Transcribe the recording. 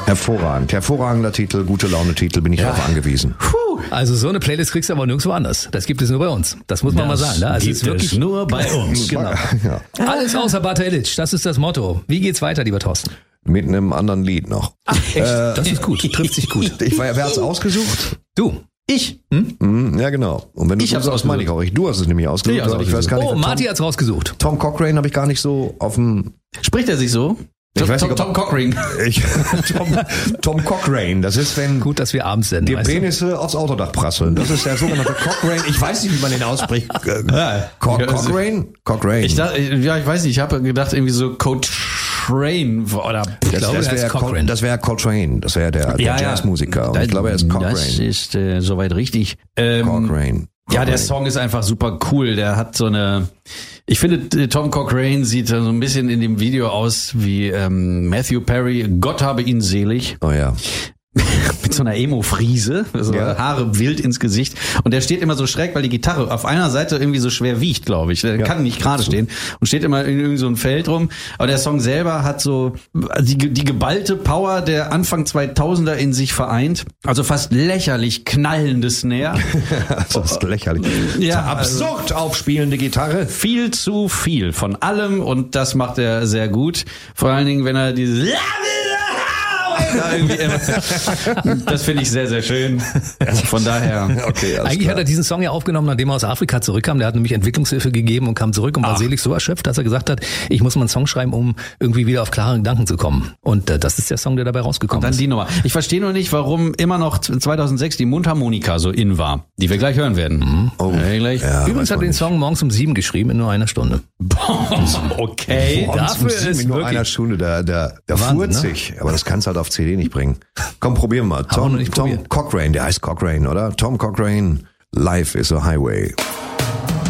Hervorragend. Hervorragender Titel, gute Laune-Titel, bin ich darauf angewiesen. Also so eine Playlist kriegst du aber nirgendwo anders. Das gibt es nur bei uns. Das muss man mal sagen. Ne? Also Gibt es wirklich nur bei uns. Genau. Ja. Alles außer Bata Illich, das ist das Motto. Wie geht's weiter, lieber Thorsten? Mit einem anderen Lied noch. Ach, echt? Das ist gut, trifft sich gut. Wer hat's ausgesucht? Du. Ich? Ja, genau. Und wenn du Ich hab's sagst, meine ich auch. Du hast es nämlich ausgesucht. Ich hab's aber ich weiß gar nicht, Oh, wer Marty hat's rausgesucht. Tom Cochrane habe ich gar nicht so auf dem... Spricht er sich so? Ich weiß nicht, Tom Cochrane. Tom Cochrane, das ist, wenn Gut, dass wir abends senden. die weißt du? Penisse aufs Autodach prasseln. Das ist der sogenannte Cochrane. Ich weiß nicht, wie man den ausspricht. Cochrane? Cochrane. Ich weiß nicht, ich habe gedacht irgendwie so Coltrane oder... Das wäre Coltrane. Das wäre der Jazzmusiker. Und ich glaube, er ist Cochrane. Das ist soweit richtig. Cochrane. Ja, der Song ist einfach super cool. Der hat so eine... Ich finde, Tom Cochrane sieht so ein bisschen in dem Video aus wie Matthew Perry. Gott habe ihn selig. Oh ja. Mit so einer Emo-Friese, so Haare wild ins Gesicht. Und der steht immer so schräg, weil die Gitarre auf einer Seite irgendwie so schwer wiegt, glaube ich. Der kann nicht gerade stehen und steht immer in irgend so ein Feld rum. Aber der Song selber hat so die geballte Power der Anfang 2000er in sich vereint. Also fast lächerlich knallende Snare. Das ist lächerlich. Ja, Absurd aufspielende Gitarre. Viel zu viel von allem und das macht er sehr gut. Vor allen Dingen, wenn er dieses das finde ich sehr, sehr schön. Von daher. Okay, Eigentlich hat er diesen Song ja aufgenommen, nachdem er aus Afrika zurückkam. Der hat nämlich Entwicklungshilfe gegeben und kam zurück und war selig so erschöpft, dass er gesagt hat, ich muss mal einen Song schreiben, um irgendwie wieder auf klare Gedanken zu kommen. Und das ist der Song, der dabei rausgekommen Dann ist. die Nummer. Ich verstehe nur nicht, warum immer noch 2006 die Mundharmonika so in war, die wir gleich hören werden. Oh. Gleich. Ja, Übrigens hat er den Song morgens um 7 geschrieben in nur einer Stunde. Okay. Dafür ist in nur wirklich einer Stunde, der Wahnsinn, furzig. Aber das kannst du halt auf CD nicht bringen. Komm, probieren wir mal. Haben wir noch nicht probiert. Tom Cochrane, der heißt Cochrane, oder? Tom Cochrane, Life is a Highway.